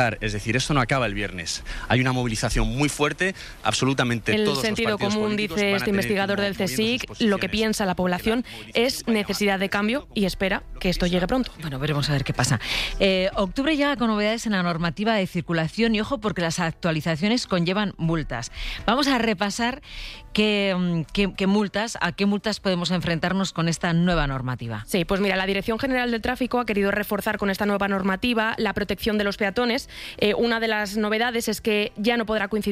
Es decir, esto no acaba el viernes. Hay una movilización muy fuerte, absolutamente el todos los sentido partidos común, políticos dice van a este tener investigador que ir del moviendo CSIC, sus posiciones. lo que piensa la población es necesidad de cambio y espera que esto llegue pronto. Bueno, veremos a ver qué pasa. Octubre llega con novedades en la normativa de circulación y ojo porque las actualizaciones conllevan multas. Vamos a repasar a qué multas podemos enfrentarnos con esta nueva normativa. Sí, pues mira, la Dirección General del Tráfico ha querido reforzar con esta nueva normativa la protección de los peatones. Una de las novedades es que ya no podrá coincidir